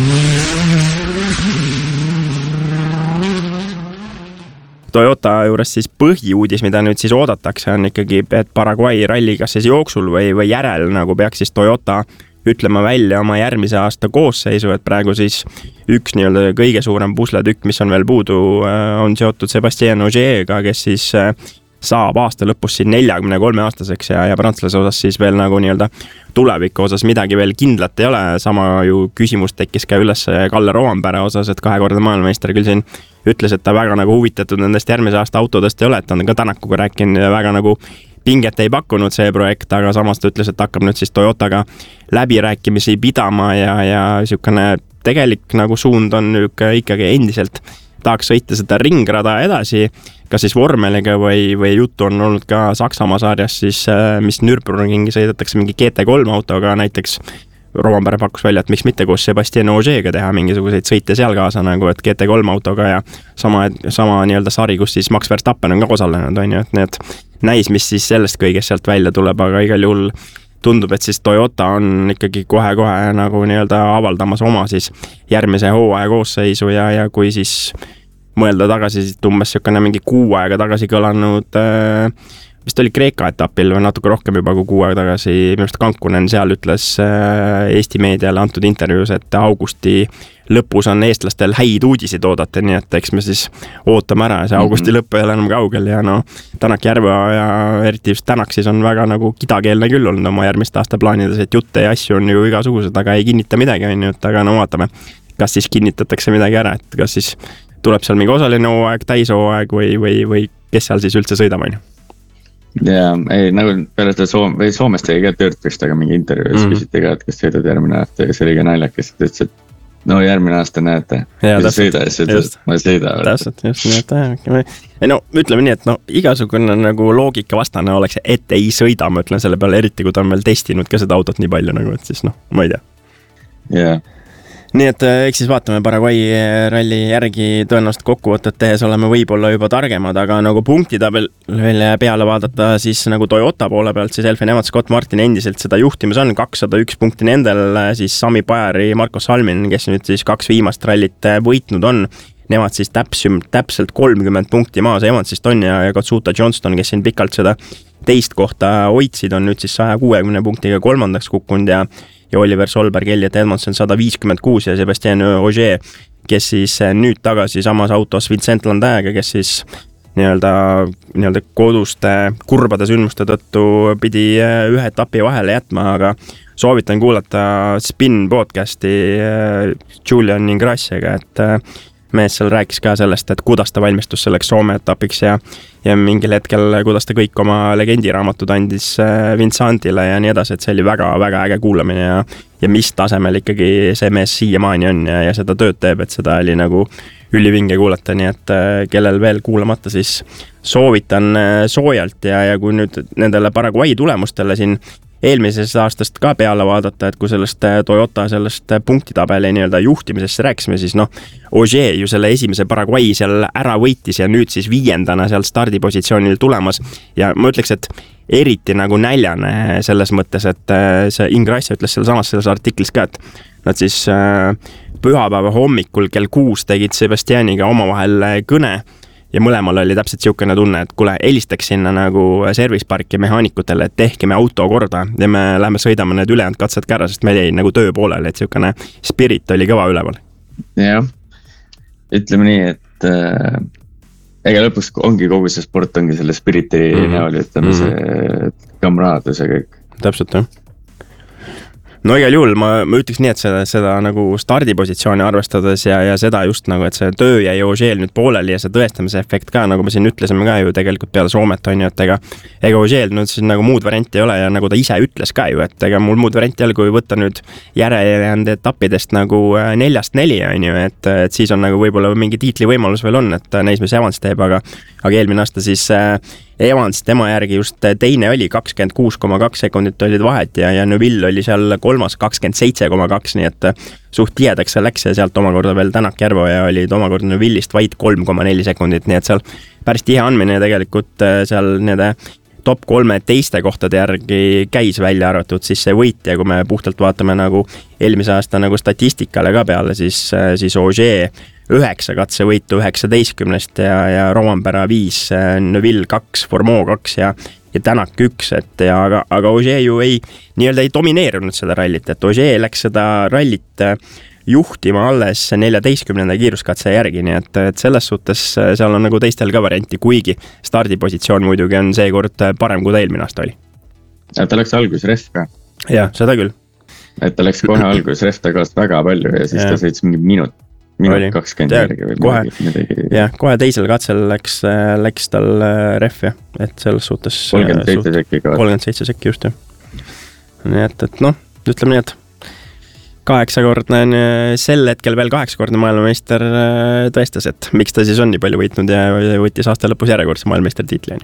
Toyota juures siis põhiuudis, mida nüüd siis oodatakse, on ikkagi, et Paraguay ralli kas siis jooksul või, või järel nagu peaks siis Toyota ütlema välja oma järgmise aasta koosseisu, et praegu siis üks nii-öelda kõige suurem pusletükk, mis on veel puudu, on seotud Sébastien Ogiega, kes siis saab aasta lõpus siin neljakümne kolme aastaseks ja, ja prantslase osas siis veel nagu nii-öelda tuleviku osas midagi veel kindlat ei ole. Sama ju küsimus tekkis ka üles Kalle Rovanpere osas, et kahekordne maailmameister küll siin ütles, et ta väga nagu huvitatud nendest järgmise aasta autodest ei ole, et ta on ka Tänakuga rääkinud ja väga nagu pinget ei pakkunud see projekt, aga samas ta ütles, et hakkab nüüd siis Toyotaga läbirääkimisi pidama ja, ja niisugune tegelik nagu suund on ikkagi endiselt tahaks sõita seda ringrada edasi, kas siis vormeliga või, või juttu on olnud ka Saksamaa saarjas siis, mis Nürburgringi sõidetakse mingi G T kolm autoga, näiteks Rovanpere pakkus välja, et miks mitte koos Sébastien Ogiega teha mingisuguseid sõite seal kaasa nagu, et G T kolm autoga ja sama, sama nii-öelda sari, kus siis Max Verstappen on ka osalenud, on ju, et need näis, mis siis sellest kõigest sealt välja tuleb, aga igal juhul tundub, et siis Toyota on ikkagi kohe-kohe nagu nii-öelda avaldamas oma siis järgmise hooaja koosseisu ja, ja kui siis mõelda tagasi, siis umbes niisugune mingi kuu aega tagasi kõlanud äh, vist oli Kreeka etapil või natuke rohkem juba kui kuu aega tagasi, minu arust Kankunen seal ütles äh, Eesti meediale antud intervjuus, et augusti lõpus on eestlastel häid uudiseid oodata, nii et eks me siis ootame ära, see augusti mm-hmm. lõpp ei ole enam kaugel ja no Tänak Järva ja eriti just Tänak siis on väga nagu kidakeelne küll olnud oma järgmiste aasta plaanides, et jutte ja asju on ju igasugused, aga ei kinnita midagi, on ju, et aga no vaatame, kas siis kinnitatakse midagi ära, et kas siis tuleb seal mingi osaline hooaeg, täishooaeg või, või, või kes seal siis üldse sõidab, on ju. Ja ei, nagu peale seda Soom, või Soomest tegi ka Törtvist, aga mingi intervjuus mm-hmm. küsiti ka, et kas sõidad järgmine aasta ja see oli ka naljakas, et ütles, et no järgmine aasta näete. Ja, ja sõida, ja siis ütles, et ma ei sõida. Täpselt, just nii, et no ütleme nii, et no igasugune nagu loogika vastane oleks, et ei sõida, ma ütlen selle peale, eriti kui ta on veel testinud ka seda autot nii palju nagu, et siis noh, ma ei tea. Jaa. Nii et eks siis vaatame Paraguay ralli järgi tõenäoliselt kokkuvõtet tehes oleme võib-olla juba targemad, aga nagu punktida veel peale vaadata siis nagu Toyota poole pealt, siis Elfin Evans, Scott Martin endiselt seda juhtimas on, kakssada üks punkti nendel, siis Sami Pajari, Marko Salmin, kes nüüd siis kaks viimast rallit võitnud on, nemad siis täpsum, täpselt kolmkümmend punkti maas, Evansist on ja, ja Katsuta Johnston, kes siin pikalt seda teist kohta hoidsid, on nüüd siis saja kuuekümne punktiga kolmandaks kukkunud ja ja Oliver Solberg, Elliot Edmondson sada viiskümmend kuus ja Sébastien Ogier, kes siis nüüd tagasi samas autos Vincent Landäega, kes siis nii-öelda, nii-öelda koduste kurbade sündmuste tõttu pidi ühe etapi vahele jätma, aga soovitan kuulata Spin podcasti Julian Ingrassiaga, et mees seal rääkis ka sellest, et kuidas ta valmistus selleks Soome etapiks ja, ja mingil hetkel, kuidas ta kõik oma legendiraamatud andis Vincentile ja nii edasi, et see oli väga-väga äge kuulamine ja, ja mis tasemel ikkagi see mees siiamaani on ja, ja seda tööd teeb, et seda oli nagu ülivinge kuulata, nii et kellel veel kuulamata, siis soovitan soojalt ja, ja kui nüüd nendele Paraguay tulemustele siin eelmisest aastast ka peale vaadata, et kui sellest Toyota sellest punktitabeli nii-öelda juhtimisesse rääkisime, siis noh, Ogier ju selle esimese Paraguay seal ära võitis ja nüüd siis viiendana seal stardipositsioonil tulemas ja ma ütleks, et eriti nagu näljane selles mõttes, et see Ingrassia ütles seal samas selles artiklis ka, et nad siis pühapäeva hommikul kell kuus tegid Sebastianiga omavahel kõne ja mõlemal oli täpselt siukene tunne, et kuule, helistaks sinna nagu service parki mehaanikutele, et tehke me auto korda ja me lähme sõidame need ülejäänud katsed ka ära, sest meil jäi nagu töö pooleli, et siukene spirit oli kõva üleval. Jah, ütleme nii, et et äh, ega lõpuks ongi kogu see sport ongi selle spiriti mm-hmm. näol, ütleme mm-hmm. see kamraadus ja kõik. Täpselt, jah. No igal juhul ma, ma ütleks nii, et seda, seda nagu stardipositsiooni arvestades ja, ja seda just nagu, et see töö jäi Ogiel nüüd pooleli ja see tõestamise efekt ka, nagu me siin ütlesime ka ju tegelikult peale Soomet on ju, et ega, ega Ogiel nüüd siis nagu muud varianti ei ole ja nagu ta ise ütles ka ju, et ega mul muud varianti ei ole, kui võtta nüüd järelejäänud etappidest nagu neljast neli on ju, et, et siis on nagu võib-olla mingi tiitli võimalus veel on, et näis, mis Evans teeb, aga, aga eelmine aasta siis Evans tema järgi just teine oli kakskümmend kuus koma kaks sekundit olid vahet ja, ja Neville oli seal kolmas kakskümmend seitse koma kaks, nii et suht tihedaks see läks ja sealt omakorda veel Tänak Järveoja olid omakorda Neville'ist vaid kolm koma neli sekundit, nii et seal päris tihe andmine tegelikult seal nende top kolme teiste kohtade järgi käis välja arvatud siis see võit ja kui me puhtalt vaatame nagu eelmise aasta nagu statistikale ka peale, siis, siis Ogier üheksa katsevõitu üheksateistkümnest ja, ja Rovanpera viis, Neville kaks, Formaux kaks ja, ja Tänak üks, et ja, aga, aga Ogier ju ei, nii-öelda ei domineerinud seda rallit, et Ogier läks seda rallit juhtima alles neljateistkümnenda kiiruskatse järgi, nii et, et selles suhtes seal on nagu teistel ka varianti, kuigi stardipositsioon muidugi on seekord parem, kui ta eelmine aasta oli. Ja ta läks algus ref ka. Jah, seda küll. Et ta läks kohe algus ref tagast väga palju ja siis ja. Ta sõits mingi minut. minut kakskümmend järgi või kohe, midagi. Jah, kohe teisel katsel läks, läks tal ref, jah, et selles suhtes kolmkümmend seitse sekki ka. kolmkümmend seitse sekki just, jah. Nii et, et noh, ütleme nii, et kaheksakordne, sel hetkel veel kaheksakordne maailmameister tõestas, et miks ta siis on nii palju võitnud ja võttis aasta lõpus järjekordse maailmameister tiitli.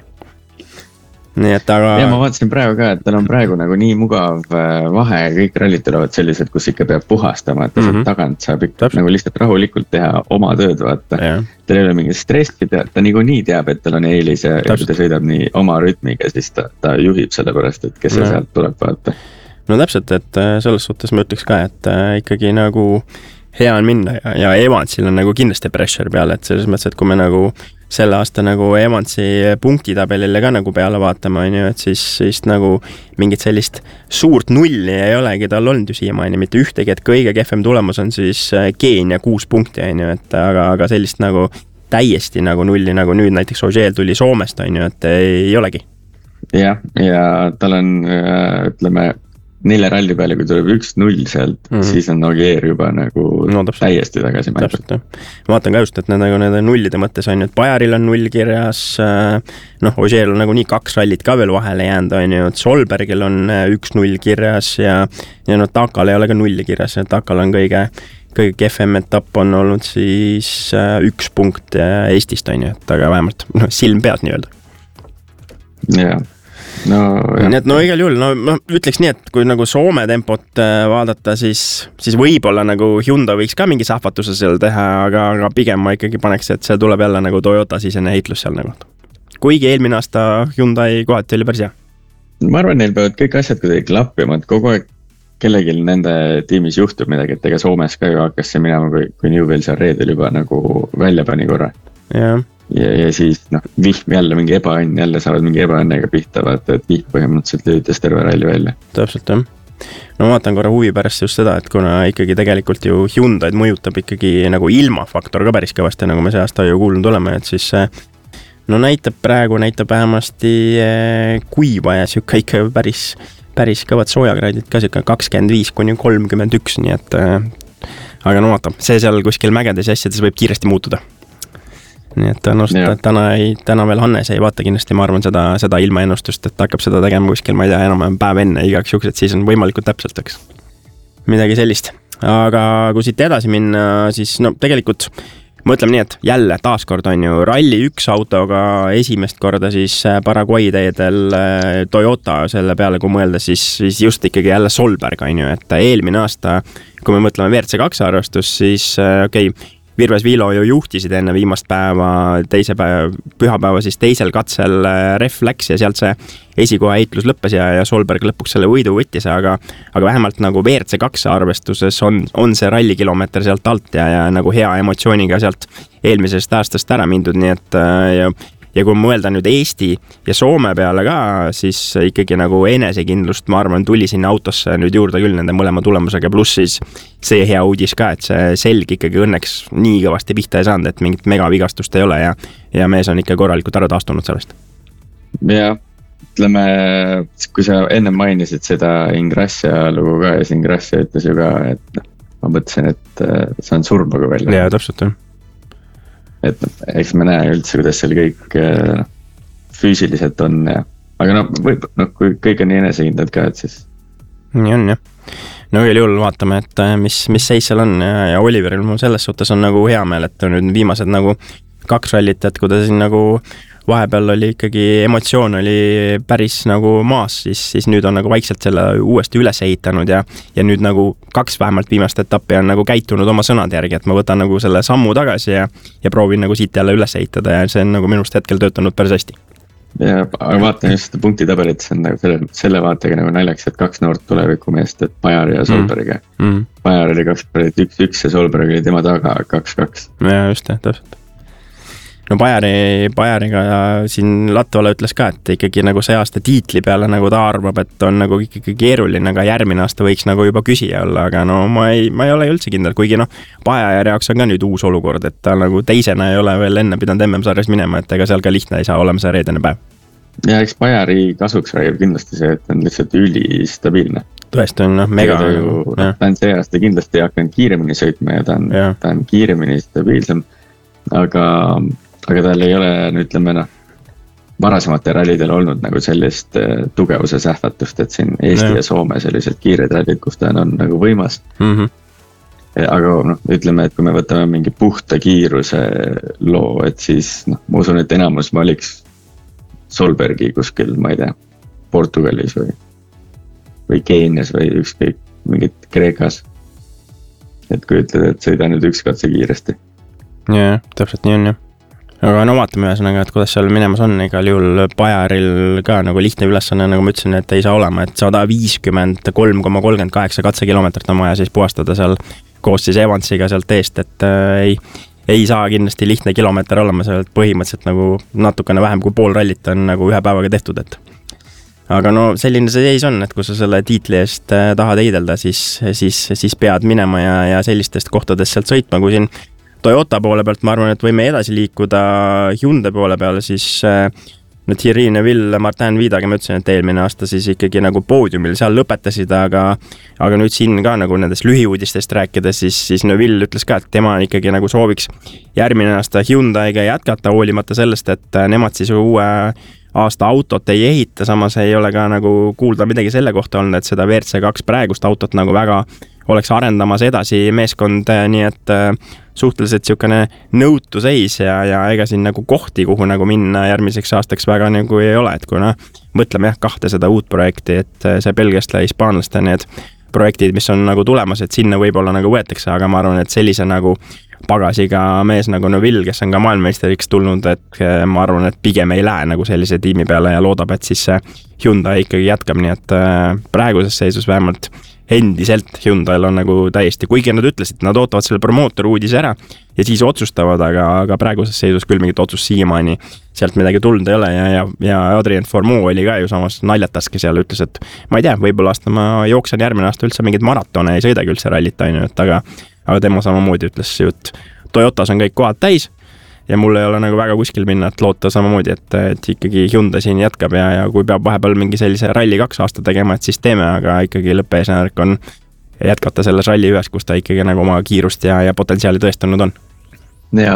Nii et aga... Ja ma vaatasin praegu ka, et tal on praegu nagu nii mugav vahe ja kõik rallid tulevad sellised, kus ikka peab puhastama, et ta mm-hmm. tagant saab ikka Täpselt. Nagu lihtsalt rahulikult teha oma tööd, vaata. Tal ei ole mingi stressi, ta, ta nii, nii teab, et tal on eelis ja kui ta sõidab nii oma rütmiga, siis ta, ta juhib selle pärast, et kes see sealt tuleb, vaata. No täpselt, et selles suhtes ma ütleks ka, et ikkagi nagu hea on minna ja, ja Evansil on nagu kindlasti pressure peale, et selles mõttes, et kui me nagu selle aasta nagu Evansi punktitabelile ka nagu peale vaatama, on ju, et siis, siis nagu mingit sellist suurt nulli ei olegi tal olnud ju siiamaani, mitte ühtegi, et kõige kehvem tulemus on siis Keenia kuus punkti, on ju, et aga, aga sellist nagu täiesti nagu nulli, nagu nüüd näiteks Ogier tuli Soomest, on ju, et ei olegi. Jah, ja tal on, ütleme, nelja ralli peale, kui tuleb üks null sealt, mm-hmm. siis on Ogier juba nagu no, täiesti tagasi märgud. Ma vaatan ka just, et need, nagu need nullide mõttes on, et Bajaril on null kirjas, noh, Ogier on nagu nii kaks rallit ka veel vahele jäänud, on ju, et Solbergil on üks null kirjas ja, ja no Takal ei ole ka nulli kirjas, et Takal on kõige, kõige kehvem etapp on olnud siis üks punkt Eestist, on ju, et aga vähemalt no, silm peas nii-öelda. Jah. No, nii et no igal juhul, no ma ütleks nii, et kui nagu Soome tempot vaadata, siis, siis võib-olla nagu Hyundai võiks ka mingi sahvatuse seal teha, aga, aga pigem ma ikkagi paneks, et see tuleb jälle nagu Toyota sisene heitlus seal nagu. Kuigi eelmine aasta Hyundai kohati oli päris hea. Ma arvan, neil peavad kõik asjad kuidagi klappima, et kogu aeg kellelgi nende tiimis juhtub midagi, et ega Soomes ka ju hakkas see minema, kui, kui Newell seal reedel juba nagu välja pani korra. Jah. Ja, ja siis noh, vihm jälle mingi ebaõnn, jälle saavad mingi ebaõnnega pihta, vaata, et vihm põhimõtteliselt lüütas terve ralli välja. Täpselt, jah. No ma vaatan korra huvi pärast just seda, et kuna ikkagi tegelikult ju Hyundai'd mõjutab ikkagi nagu ilmafaktor ka päris kõvasti, nagu me see aasta ju kuulnud oleme, et siis no näitab praegu, näitab vähemasti kuiva ja siuke ikka päris, päris kõvad soojakraadid ka siuke kakskümmend viis kuni kolmkümmend üks, nii et aga no vaata, see seal kuskil mägedes ja asjades võib kiiresti muutuda. Nii et no, täna, ei, täna veel Hannes ei vaata kindlasti, ma arvan, seda, seda ilmaennustust, et hakkab seda tegema kuskil, ma ei tea, enam päev enne igaks juks, et siis on võimalikult täpselt, eks. Midagi sellist. Aga kui siit edasi minna, siis no tegelikult mõtleme nii, et jälle taaskord on ju ralli üks autoga esimest korda siis Paraguay teedel Toyota selle peale, kui mõelda, siis, siis just ikkagi jälle Solberg on ju, et eelmine aasta, kui me mõtleme V R C kaks arvestus, siis okei, okay, Virves Vilo ju juhtisid enne viimast päeva, teise päeva, pühapäeva siis teisel katsel ref läks ja sealt see esikoha heitlus lõppes ja, ja Solberg lõpuks selle võidu võttis, aga, aga vähemalt nagu V R C kaks arvestuses on, on see rallikilomeeter sealt alt ja, ja nagu hea emotsiooniga sealt eelmisest aastast ära mindud, nii et ja, ja kui mõelda nüüd Eesti ja Soome peale ka, siis ikkagi nagu enesekindlust, ma arvan, tuli sinna autosse nüüd juurde küll nende mõlema tulemusega, pluss siis see hea uudis ka, et see selg ikkagi õnneks nii kõvasti pihta ei saanud, et mingit megavigastust ei ole ja, ja mees on ikka korralikult ära taastunud sellest. Ja ütleme, kui sa enne mainisid seda Ingrassia lugu ka ja see Ingrassia ütles ju ka, et ma mõtlesin, et see on surmaga välja. Ja, täpselt, jah. Et eks me näe üldse, kuidas seal kõik no, füüsiliselt on ja, aga no, võib, no kui kõik on nii enesekindlad ka, et siis nii on, jah. No ühel juhul vaatame, et mis, mis seis seal on ja, ja Oliveril mul selles suhtes on nagu hea meel, et nüüd viimased nagu kaks rallit, et kui ta siin nagu vahepeal oli ikkagi emotsioon oli päris nagu maas, siis, siis nüüd on nagu vaikselt selle uuesti üles ehitanud ja, ja nüüd nagu kaks vähemalt viimast etappi on nagu käitunud oma sõnade järgi, et ma võtan nagu selle sammu tagasi ja, ja proovin nagu siit jälle üles ehitada ja see on nagu minust hetkel töötanud päris hästi. Ja, aga vaatan just punktitabelit, see on nagu selle, selle vaatega nagu naljaks, et kaks noort tulevikumeest, et Bajar ja Solberg. Mm. Bajar oli kaks pärit üks, üks ja Solberg oli tema taga kaks, kaks. Ja just, täpselt. No Bajari, Bajariga siin Latvala ütles ka, et ikkagi nagu see aasta tiitli peale nagu ta arvab, et on nagu ikkagi keeruline, aga järgmine aasta võiks nagu juba küsija olla, aga no ma ei, ma ei ole üldse kindel, kuigi noh, Bajari jaoks on ka nüüd uus olukord, et ta nagu teisena ei ole veel enne pidanud M M-sarjas minema, et ega seal ka lihtne ei saa olema see reedene päev. Ja eks Bajari kasuks räägib kindlasti see, et on lihtsalt ülistabiilne. Tõesti on noh, mega. Ta on see aasta kindlasti hakanud kiiremini sõitma ja ta on, ja. Ta on kiiremini stabiilsem, aga aga tal ei ole, ütleme noh, varasemate rallidel olnud nagu sellist tugevuse sähvatust, et siin Eesti ja, ja Soome sellised kiired rallid, kus ta on, on nagu võimas. Mm-hmm. Aga noh, ütleme, et kui me võtame mingi puhta kiiruse loo, et siis noh, ma usun, et enamus valiks Solbergi kuskil, ma ei tea, Portugalis või, või Keenias või ükskõik mingit Kreekas. Et kui ütled, et sõida nüüd üks katse kiiresti. Ja, täpselt nii on jah. Aga no vaatame ühesõnaga, et kuidas seal minemas on, igal juhul Bajaril ka nagu lihtne ülesanne, nagu ma ütlesin, et ei saa olema, et sada viiskümmend kolm koma kolmkümmend kaheksa katsekilometrit on vaja siis puhastada seal koos siis Evansiga sealt eest, et äh, ei, ei saa kindlasti lihtne kilomeeter olema seal, põhimõtteliselt nagu natukene vähem kui pool rallit on nagu ühe päevaga tehtud, et aga no selline see seis on, et kui sa selle tiitli eest äh, tahad heidelda, siis, siis, siis pead minema ja, ja sellistest kohtadest sealt sõitma, kui siin Toyota poole pealt ma arvan, et võime edasi liikuda Hyundai poole peale, siis no Thierry Neuville, Martin Vidaga ma ütlesin, et eelmine aasta siis ikkagi nagu poodiumil seal lõpetasid, aga, aga nüüd siin ka nagu nendest lühiuudistest rääkida, siis, siis Neuville ütles ka, et tema ikkagi nagu sooviks järgmine aasta Hyundaiga jätkata, hoolimata sellest, et nemad siis uue aasta autot ei ehita, samas ei ole ka nagu kuulda midagi selle kohta olnud, et seda V R C kaks praegust autot nagu väga oleks arendamas edasi meeskond, nii et suhteliselt siukene nõutu seis ja, ja ega siin nagu kohti, kuhu nagu minna järgmiseks aastaks väga nagu ei ole, et kuna mõtleme jah kahte seda uut projekti, et see belgiaste ja hispaanlaste need projektid, mis on nagu tulemas, et sinna võib-olla nagu võetakse, aga ma arvan, et sellise nagu pagasiga mees nagu Neuville, kes on ka maailmameisteriks tulnud, et ma arvan, et pigem ei lähe nagu sellise tiimi peale ja loodab, et siis see Hyundai ikkagi jätkab, nii et praeguses seisus vähemalt endiselt Hyundai'l on nagu täiesti, kuigi nad ütlesid, nad ootavad selle promootori uudise ära ja siis otsustavad, aga, aga praeguses seisus küll mingit otsust siiamaani sealt midagi tulnud ei ole ja, ja, ja Adrien Fourmeau oli ka ju samas naljataski seal, ütles, et ma ei tea, võib-olla aasta ma jooksen järgmine aasta üldse mingid maratone, ei sõidagi üldse rallit ainu, et aga, aga tema samamoodi ütles ju, et Toyotas on kõik kohad täis ja mul ei ole nagu väga kuskil minna, et loota samamoodi, et, et ikkagi Hyundai siin jätkab ja, ja kui peab vahepeal mingi sellise ralli kaks aasta tegema, et siis teeme, aga ikkagi lõppeesmärk on jätkata selles ralli ühes, kus ta ikkagi nagu oma kiirust ja, ja potentsiaali tõestanud on. Ja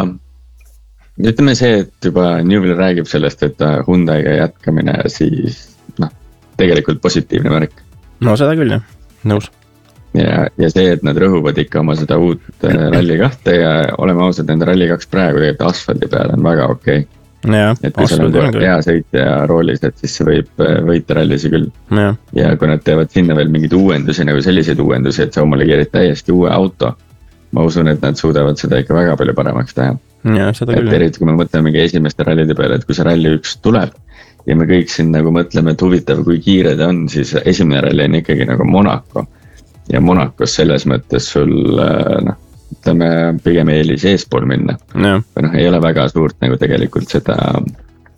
ütleme see, et juba Neuville räägib sellest, et Hyundai'ga jätkamine, siis noh, tegelikult positiivne märk. No seda küll jah, nõus. Ja, ja see, et nad rõhuvad ikka oma seda uut ralli kahte ja oleme ausad, nende ralli kaks praegu tegelikult asfaldi peal on väga okei. Ja, et kui seal on hea sõitja roolis, et siis see võib võita rallisi küll. Ja. ja kui nad teevad sinna veel mingid uuendusi, nagu selliseid uuendusi, et sa omale keerid täiesti uue auto, ma usun, et nad suudavad seda ikka väga palju paremaks teha. Ja, seda küll. Et eriti kui me mõtleme mingi esimeste rallide peale, et kui see ralli üks tuleb ja me kõik siin nagu mõtleme, et huvitav, kui kiire ta on, siis esimene ralli on ikkagi nagu Monaco. Ja Monacos selles mõttes sul, noh, ütleme, pigem eelis eespool minna. Ja. Või noh, ei ole väga suurt nagu tegelikult seda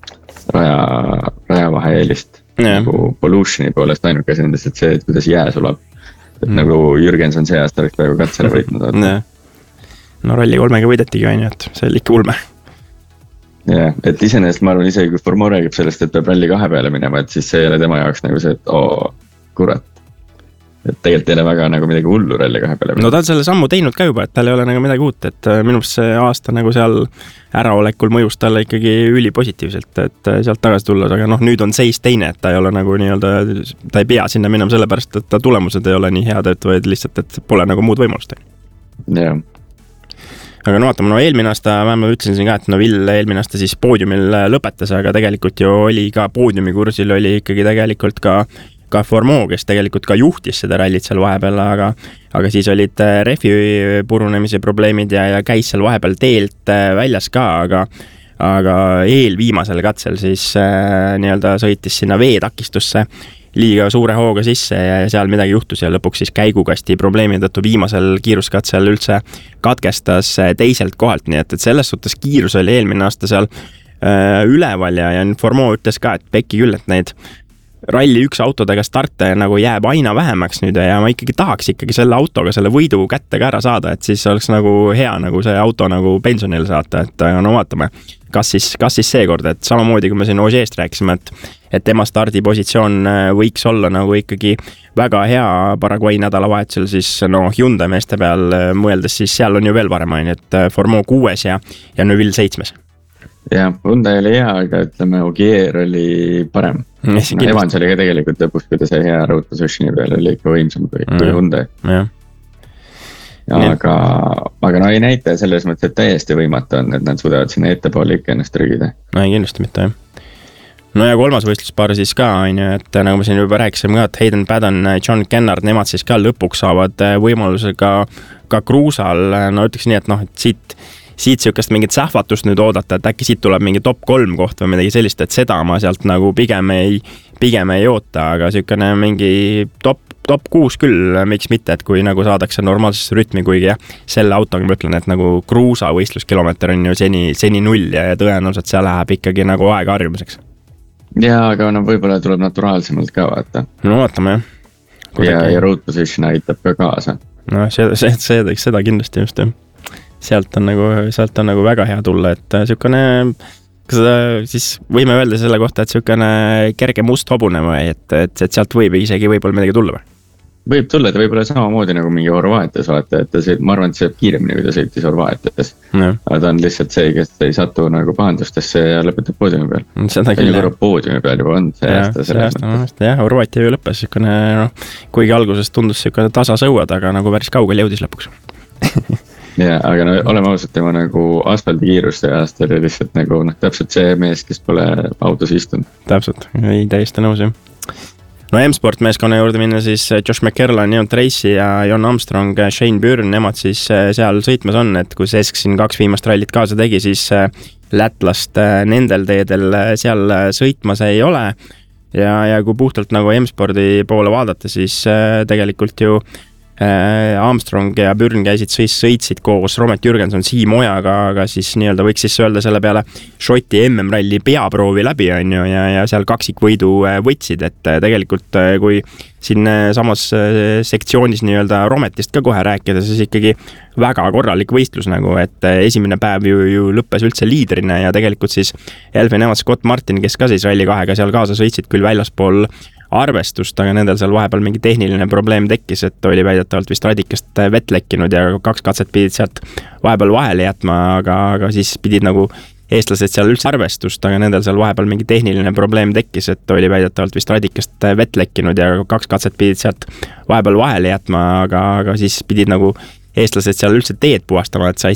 raja, rajavahe eelist yeah. nagu pollution'i poolest ainuke nendest, et see, et kuidas jää sulab. Et mm. nagu Jürgenson see aasta oleks praegu katsele võitnud. Yeah. No ralli kolmega võidetigi ainu, et see oli ikka ulme. jah yeah,, et isenest ma arvan isegi, kui Formo räägib sellest, et peab ralli kahe peale minema, et siis see ei ole tema jaoks nagu see, et oo, kurat. Et tegelikult ei ole väga nagu midagi hullu ralli kahe peale minema. No ta on selle sammu teinud ka juba, et tal ei ole nagu midagi uut, et minu arust see aasta nagu seal äraolekul mõjus talle ikkagi üli positiivselt, et sealt tagasi tulla, aga noh, nüüd on seis teine, et ta ei ole nagu nii-öelda, ta ei pea sinna minema sellepärast, et ta tulemused ei ole nii head, et vaid lihtsalt, et pole nagu muud võimalust. jah yeah. aga no vaatame, no eelmine aasta, ma ütlesin siin ka, et no Vill eelmine aasta siis poodiumil lõpetas, aga tegelikult ju oli ka poodiumi kursil oli ikkagi tegelikult ka, ka Formo, kes tegelikult ka juhtis seda rallit seal vahepeal, aga, aga siis olid refi purunemise probleemid ja, ja käis seal vahepeal teelt väljas ka, aga, aga eelviimasel katsel siis äh, nii-öelda sõitis sinna veetakistusse liiga suure hooga sisse ja seal midagi juhtus ja lõpuks siis käigukasti probleemi tõttu viimasel kiiruskatsel üldse katkestas teiselt kohalt, nii et, et selles suhtes kiirus oli eelmine aasta seal äh, üleval ja, ja Formo ütles ka, et pekki küll, et neid ralli üks autodega starte nagu jääb aina vähemaks nüüd ja ma ikkagi tahaks ikkagi selle autoga selle võidu kätte ka ära saada, et siis oleks nagu hea nagu see auto nagu pensionile saata, et no vaatame, kas siis, kas siis seekord, et samamoodi kui me siin Ožeest rääkisime, et, et tema stardipositsioon võiks olla nagu ikkagi väga hea Paraguay nädalavahetusel, siis no Hyundai meeste peal mõeldes, siis seal on ju veel parem, et Formo kuues ja, ja Neuville seitsmes. jah, Hyundai oli hea, aga ütleme, Ogier oli parem. No, Evans oli ka tegelikult lõpus, kui ta sai hea road positioni peal, oli ikka võimsam kui, kui Hyundai. jah. aga, aga no ei näita selles mõttes, et täiesti võimatu on, et nad suudavad sinna ettepoole ikka ennast rügida. No ei, kindlasti mitte, jah. No ja kolmas võistluspaar siis ka, on ju, et nagu me siin juba rääkisime ka, et Hayden Paddon, John Kennard, nemad siis ka lõpuks saavad võimaluse ka, ka Kruusal, no ütleks nii, et noh, et siit siit sihukest mingit sähvatust nüüd oodata, et äkki siit tuleb mingi top kolm koht või midagi sellist, et seda ma sealt nagu pigem ei, pigem ei oota, aga sihukene mingi top, top kuus küll, miks mitte, et kui nagu saadakse normaalsesse rütmi, kuigi jah, selle autoga ma ütlen, et nagu Kruusa võistluskilomeeter on ju seni, seni null ja, ja tõenäoliselt seal läheb ikkagi nagu aega harjumiseks. Jaa, aga no võib-olla tuleb naturaalsemalt ka vaata. No vaatame, jah. Ja, ja road position aitab ka kaasa. No see, see, see teeks seda kindlasti just, jah. Sealt on nagu, sealt on nagu väga hea tulla, et sihukene, kas seda siis võime öelda selle kohta, et sihukene kerge must hobune või, et, et, et sealt võib isegi võib-olla midagi tulla või? Võib tulla, ta võib-olla samamoodi nagu mingi Horvaatias vaata, et ta sõid, ma arvan, et see kiiremini, kui ta sõitis Horvaatias. No. Aga ta on lihtsalt see, kes ei satu nagu pahandustesse ja lõpetab poodiumi peal. Seda küll, jah. Poodiumi peal juba on see ja, aasta. See aasta, no, jah, Horvaatia ju lõppes sihukene, no, kuigi alguses tundus sihukene tasa sõuad, aga nagu päris kaugel jõudis lõpuks. Ja, aga no oleme ausalt, tema nagu asfaldi kiirus see aasta oli lihtsalt nagu noh, täpselt see mees, kes pole autos istunud. Täpselt, ei täiesti nõus, jah. No M-Sport meeskonna juurde minna siis Josh McKerlan, Neon Tracy ja Jon Armstrong, Shane Byrne, nemad siis seal sõitmas on, et kui Sesk siin kaks viimast rallit kaasa tegi, siis Lätlast nendel teedel seal sõitmas ei ole. Ja, ja kui puhtalt nagu M-Spordi poole vaadata, siis tegelikult ju Armstrong ja Byrne käisid siis sõitsid koos Romet Jürgenson Siim Ojaga, aga siis nii-öelda võiks siis öelda selle peale Šoti M M-ralli peaproovi läbi on ju ja, ja seal kaksikvõidu võtsid, et tegelikult kui siin samas sektsioonis nii-öelda Rometist ka kohe rääkida, siis ikkagi väga korralik võistlus nagu, et esimene päev ju, ju lõppes üldse liidrina ja tegelikult siis Elfyn Evans, Scott Martin, kes ka siis ralli kahega seal kaasa sõitsid küll väljaspool arvestust, aga nendel seal vahepeal mingi tehniline probleem tekkis, et oli väidetavalt vist radikast vett lekkinud ja kaks katset pidid sealt vahepeal vahele jätma, aga, aga siis pidid nagu eestlased seal üldse arvestust, aga nendel seal vahepeal mingi tehniline probleem tekkis, et oli väidetavalt vist radikast vett lekkinud ja kaks katset pidid sealt vahepeal vahele jätma, aga, aga siis pidid nagu eestlased seal üldse teed puhastama, et said